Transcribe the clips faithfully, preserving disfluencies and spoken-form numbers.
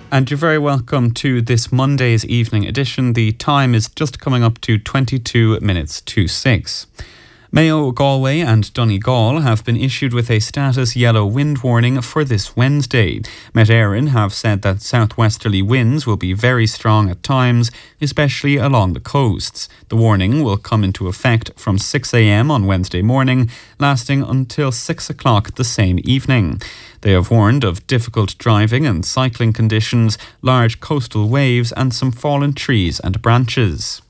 And you're very welcome to this Monday's evening edition. The time is just coming up to twenty-two minutes to six. Mayo, Galway and Donegal have been issued with a status yellow wind warning for this Wednesday. Met Éireann have said that southwesterly winds will be very strong at times, especially along the coasts. The warning will come into effect from six a.m. on Wednesday morning, lasting until six o'clock the same evening. They have warned of difficult driving and cycling conditions, large coastal waves and some fallen trees and branches.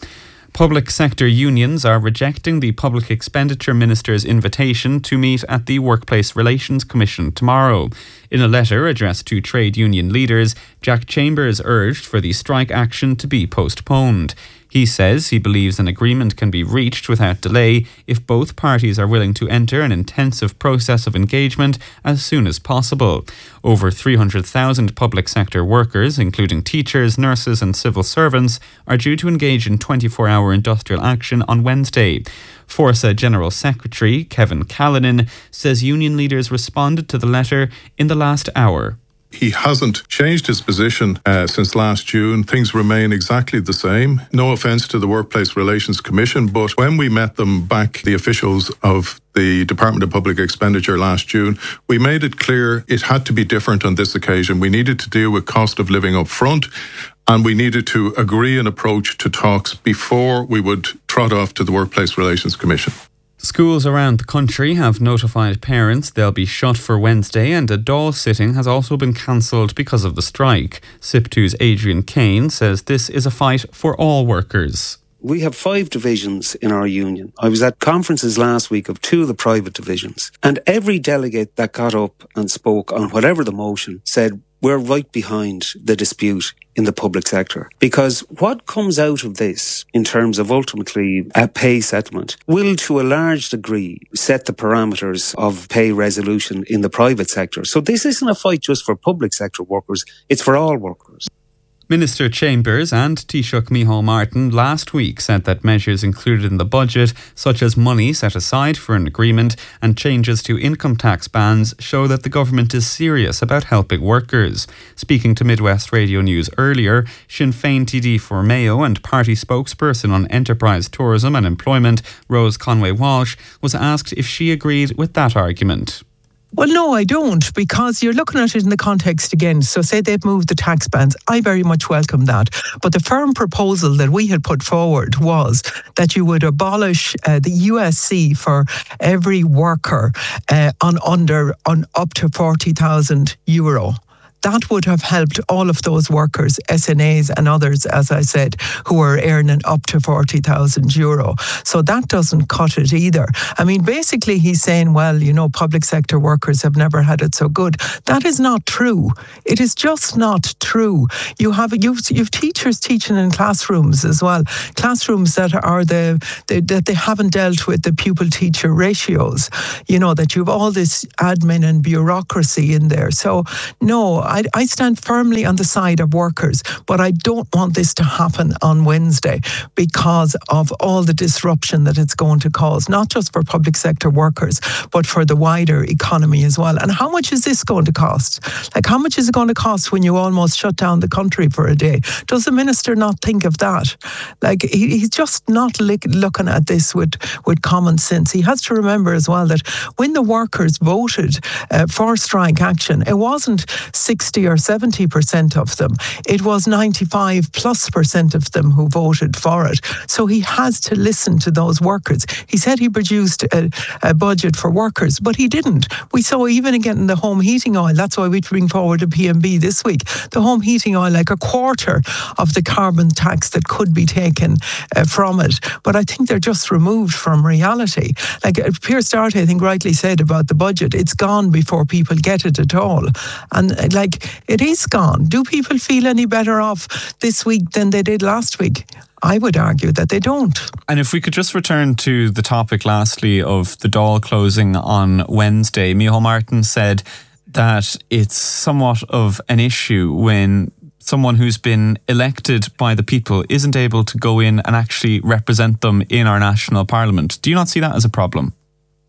Public sector unions are rejecting the Public Expenditure Minister's invitation to meet at the Workplace Relations Commission tomorrow. In a letter addressed to trade union leaders, Jack Chambers urged for the strike action to be postponed. He says he believes an agreement can be reached without delay if both parties are willing to enter an intensive process of engagement as soon as possible. Over three hundred thousand public sector workers, including teachers, nurses and civil servants, are due to engage in twenty-four hour industrial action on Wednesday. Forsa General Secretary Kevin Callanan says union leaders responded to the letter in the last hour. He hasn't changed his position uh, since last June. Things remain exactly the same. No offence to the Workplace Relations Commission, but when we met them back, the officials of the Department of Public Expenditure last June, we made it clear it had to be different on this occasion. We needed to deal with cost of living up front, and we needed to agree an approach to talks before we would trot off to the Workplace Relations Commission. Schools around the country have notified parents they'll be shut for Wednesday, and a Dáil sitting has also been cancelled because of the strike. SIPTU's Adrian Kane says this is a fight for all workers. We have five divisions in our union. I was at conferences last week of two of the private divisions, and every delegate that got up and spoke on whatever the motion said, we're right behind the dispute in the public sector. Because what comes out of this in terms of ultimately a pay settlement will to a large degree set the parameters of pay resolution in the private sector. So this isn't a fight just for public sector workers, it's for all workers. Minister Chambers and Taoiseach Micheál Martin last week said that measures included in the budget, such as money set aside for an agreement and changes to income tax bans, show that the government is serious about helping workers. Speaking to Midwest Radio News earlier, Sinn Féin T D for Mayo and party spokesperson on enterprise, tourism and employment, Rose Conway-Walsh, was asked if she agreed with that argument. Well, no, I don't, because you're looking at it in the context again. So say they've moved the tax bans. I very much welcome that. But the firm proposal that we had put forward was that you would abolish uh, the U S C for every worker uh, on under on up to forty thousand euro. That would have helped all of those workers, S N As and others, as I said, who are earning up to forty thousand euro. So that doesn't cut it either. I mean, basically he's saying, well, you know, public sector workers have never had it so good. That is not true. It is just not true. You have you've, you've teachers teaching in classrooms as well, classrooms that are the, the that they haven't dealt with the pupil-teacher ratios. You know, that you've all this admin and bureaucracy in there. So no, I, I stand firmly on the side of workers, but I don't want this to happen on Wednesday because of all the disruption that it's going to cause, not just for public sector workers, but for the wider economy as well. And how much is this going to cost? Like, how much is it going to cost when you almost shut down the country for a day? Does the minister not think of that? Like, he, he's just not li- looking at this with, with common sense. He has to remember as well that when the workers voted uh, for strike action, it wasn't sixty or seventy percent of them. It was ninety-five plus percent of them who voted for it. So he has to listen to those workers. He said he produced a, a budget for workers, but he didn't. We saw even again in the home heating oil, that's why we bring forward a P M B this week, the home heating oil, like a quarter of the carbon tax that could be taken uh, from it. But I think they're just removed from reality. Like uh, Pierce Darty, I think, rightly said about the budget, it's gone before people get it at all. And uh, like, it is gone. Do people feel any better off this week than they did last week? I would argue that they don't. And if we could just return to the topic lastly of the Dáil closing on Wednesday, Micheál Martin said that it's somewhat of an issue when someone who's been elected by the people isn't able to go in and actually represent them in our national parliament. Do you not see that as a problem?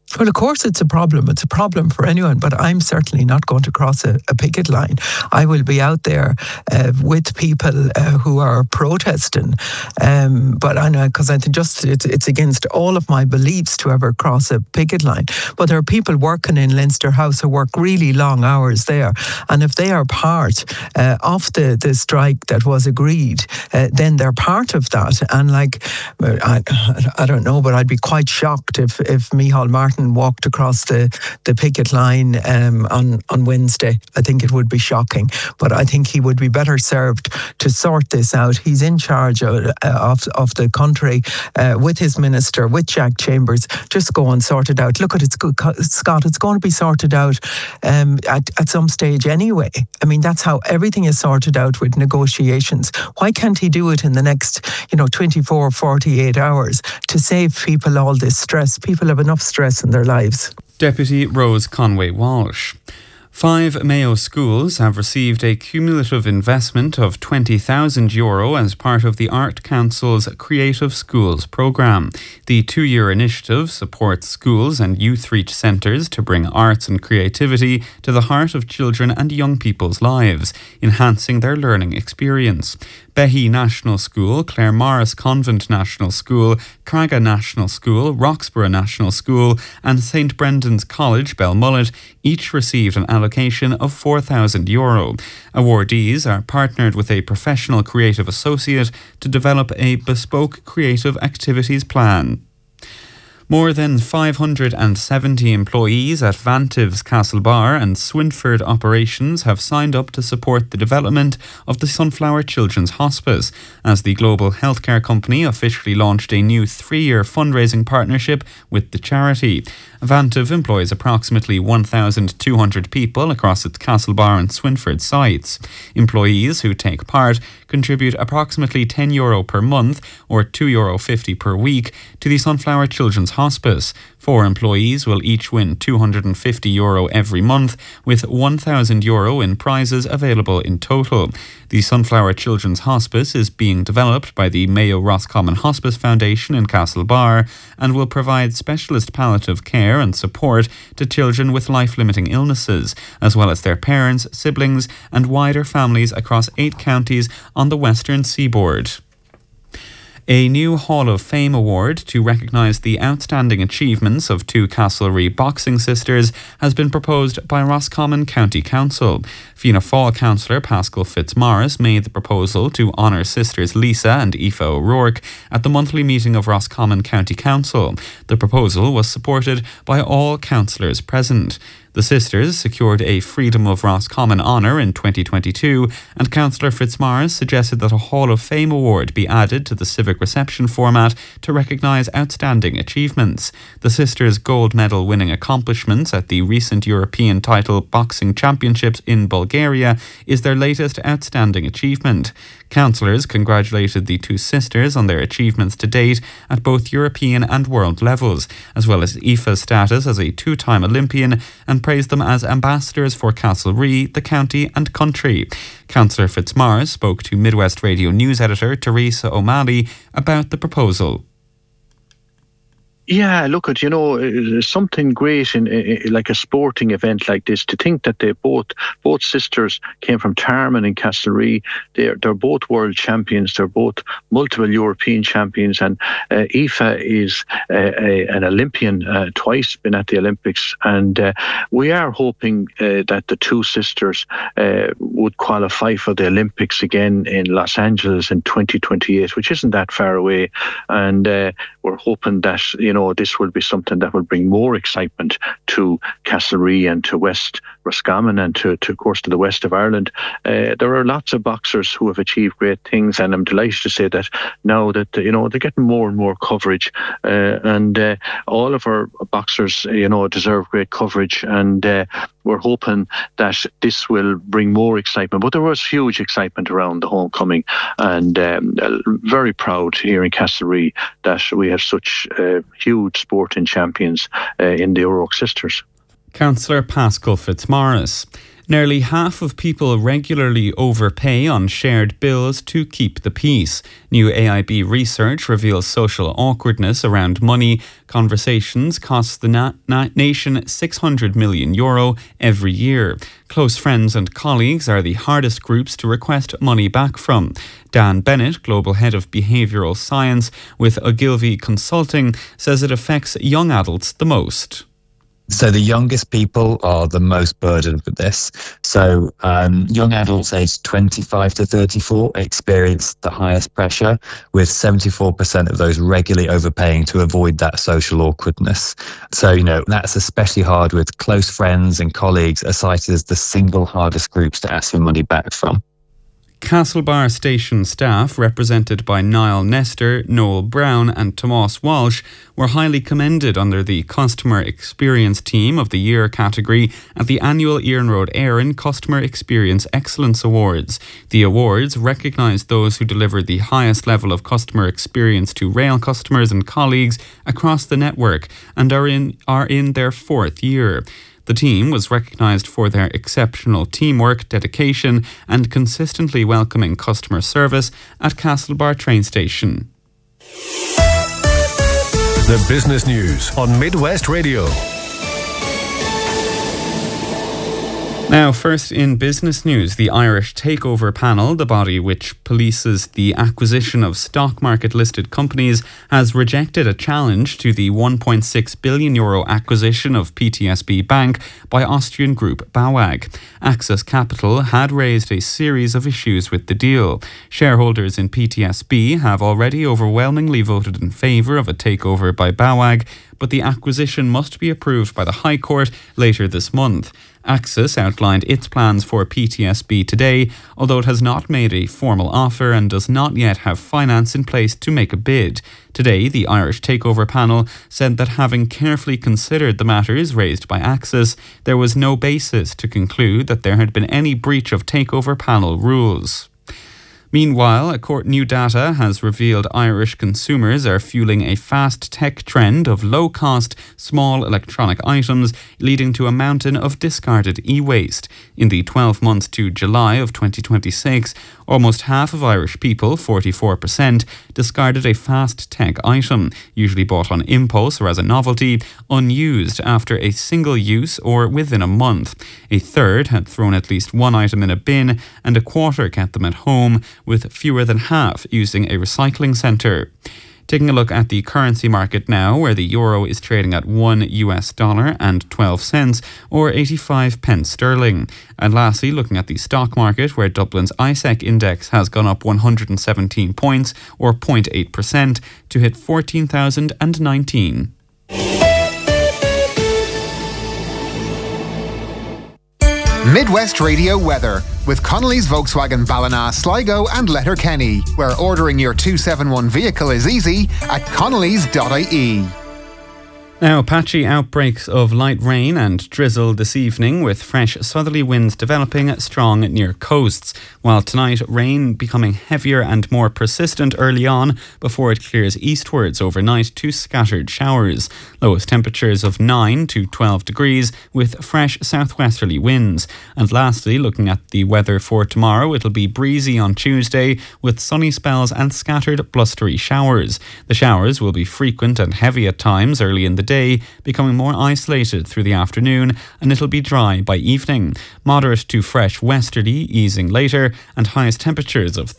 Well, of course it's a problem. It's a problem for anyone, but I'm certainly not going to cross a, a picket line. I will be out there uh, with people uh, who are protesting. Um, but I know, because I think just it's, it's against all of my beliefs to ever cross a picket line. But there are people working in Leinster House who work really long hours there. And if they are part uh, of the, the strike that was agreed, uh, then they're part of that. And like, I, I don't know, but I'd be quite shocked if, if Micheál Martin walked across the, the picket line um, on, on Wednesday. I think it would be shocking, but I think he would be better served to sort this out. He's in charge of, of, of the country uh, with his minister, with Jack Chambers. Just go and sort it out. Look at it, Scott, it's going to be sorted out um, at, at some stage anyway. I mean, that's how everything is sorted out with negotiations. Why can't he do it in the next, you know, twenty-four, forty-eight hours to save people all this stress? People have enough stress in their lives. Deputy Rose Conway-Walsh. Five Mayo schools have received a cumulative investment of twenty thousand euro as part of the Art Council's Creative Schools programme. The two-year initiative supports schools and youth reach centres to bring arts and creativity to the heart of children and young people's lives, enhancing their learning experience. Behy National School, Clare Morris Convent National School, Craga National School, Roxborough National School and St Brendan's College, Belmullet each received an allocation of four thousand euro. Awardees are partnered with a professional creative associate to develop a bespoke creative activities plan. More than five hundred seventy employees at Vantive's Castlebar and Swinford operations have signed up to support the development of the Sunflower Children's Hospice, as the global healthcare company officially launched a new three-year fundraising partnership with the charity. Vantive employs approximately one thousand two hundred people across its Castlebar and Swinford sites. Employees who take part contribute approximately ten euro per month or two euro fifty per week to the Sunflower Children's Hospice. Four employees will each win two hundred fifty euro every month, with one thousand euro in prizes available in total. The Sunflower Children's Hospice is being developed by the Mayo Roscommon Hospice Foundation in Castlebar and will provide specialist palliative care and support to children with life-limiting illnesses, as well as their parents, siblings and wider families across eight counties on the western seaboard. A new Hall of Fame award to recognise the outstanding achievements of two Castlereagh boxing sisters has been proposed by Roscommon County Council. Fianna Fáil councillor Pascal Fitzmaurice made the proposal to honour sisters Lisa and Aoife O'Rourke at the monthly meeting of Roscommon County Council. The proposal was supported by all councillors present. The sisters secured a Freedom of Roscommon honour in twenty twenty-two, and Councillor Fitzmaurice suggested that a Hall of Fame award be added to the civic reception format to recognise outstanding achievements. The sisters' gold medal winning accomplishments at the recent European title boxing championships in Bulgaria is their latest outstanding achievement. Councillors congratulated the two sisters on their achievements to date at both European and world levels, as well as Aoife's status as a two-time Olympian, and praised them as ambassadors for Castlereagh, the county and country. Councillor Fitzmaurice spoke to Midwest Radio News editor Teresa O'Malley about the proposal. Yeah, look at, you know, there's something great in, in like a sporting event like this, to think that they both both sisters came from Tarman and Castlereagh. They're they're both world champions. They're both multiple European champions, and uh, Aoife is uh, a, an Olympian, uh, twice been at the Olympics, and uh, we are hoping uh, that the two sisters uh, would qualify for the Olympics again in Los Angeles in twenty twenty-eight, which isn't that far away, and uh, we're hoping that, you know, this will be something that will bring more excitement to Castlereagh and to West Roscommon and to, to of course, to the west of Ireland. Uh, there are lots of boxers who have achieved great things, and I'm delighted to say that now that, you know, they're getting more and more coverage, uh, and uh, all of our boxers, you know, deserve great coverage, and uh, we're hoping that this will bring more excitement. But there was huge excitement around the homecoming, and um, very proud here in Castlereagh that we have such uh, huge sporting champions uh, in the O'Rourke sisters. Councillor Pascal Fitzmaurice. Nearly half of people regularly overpay on shared bills to keep the peace. New A I B research reveals social awkwardness around money conversations costs the na- na- nation six hundred million euro every year. Close friends and colleagues are the hardest groups to request money back from. Dan Bennett, Global Head of Behavioural Science with Ogilvy Consulting, says it affects young adults the most. So the youngest people are the most burdened with this. So um, young adults aged twenty-five to thirty-four experience the highest pressure, with seventy-four percent of those regularly overpaying to avoid that social awkwardness. So, you know, that's especially hard with close friends and colleagues are cited as the single hardest groups to ask for money back from. Castlebar station staff, represented by Niall Nestor, Noel Brown and Tomas Walsh, were highly commended under the Customer Experience Team of the Year category at the annual Iarnród Éireann Customer Experience Excellence Awards. The awards recognise those who deliver the highest level of customer experience to rail customers and colleagues across the network and are in, are in their fourth year. The team was recognised for their exceptional teamwork, dedication and consistently welcoming customer service at Castlebar train station. The business news on Midwest Radio. Now, first in business news, the Irish Takeover Panel, the body which polices the acquisition of stock market listed companies, has rejected a challenge to the one point six billion euro acquisition of P T S B Bank by Austrian group BAWAG. Axis Capital had raised a series of issues with the deal. Shareholders in P T S B have already overwhelmingly voted in favour of a takeover by BAWAG, but the acquisition must be approved by the High Court later this month. Axis outlined its plans for P T S B today, although it has not made a formal offer and does not yet have finance in place to make a bid. Today, the Irish Takeover Panel said that having carefully considered the matters raised by Axis, there was no basis to conclude that there had been any breach of Takeover Panel rules. Meanwhile, a court new data has revealed Irish consumers are fueling a fast tech trend of low-cost, small electronic items, leading to a mountain of discarded e-waste. In the twelve months to July of twenty twenty-six, almost half of Irish people, forty-four percent, discarded a fast tech item, usually bought on impulse or as a novelty, unused after a single use or within a month. A third had thrown at least one item in a bin, and a quarter kept them at home, with fewer than half using a recycling centre. Taking a look at the currency market now, where the euro is trading at one U S dollar and twelve cents, or eighty-five pence sterling. And lastly, looking at the stock market, where Dublin's I S E C index has gone up one hundred seventeen points, or zero point eight percent, to hit fourteen thousand nineteen. Midwest Radio weather with Connolly's Volkswagen Ballina, Sligo and Letterkenny, where ordering your two seventy-one vehicle is easy at connellys dot I E. Now, patchy outbreaks of light rain and drizzle this evening, with fresh southerly winds developing strong near coasts, while tonight rain becoming heavier and more persistent early on before it clears eastwards overnight to scattered showers. Lowest temperatures of nine to twelve degrees with fresh southwesterly winds. And lastly, looking at the weather for tomorrow, it'll be breezy on Tuesday with sunny spells and scattered blustery showers. The showers will be frequent and heavy at times early in the day, becoming more isolated through the afternoon, and it'll be dry by evening. Moderate to fresh westerly easing later, and highest temperatures of